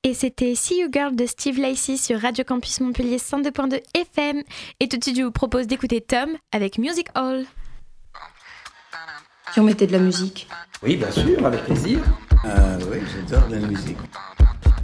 Et c'était See You Girl de Steve Lacy sur Radio Campus Montpellier 102.2 FM. Et tout de suite, je vous propose d'écouter Tom avec Music Hall. Tu en mettais de la musique? Oui, bien sûr, avec plaisir. Oui, j'adore la musique.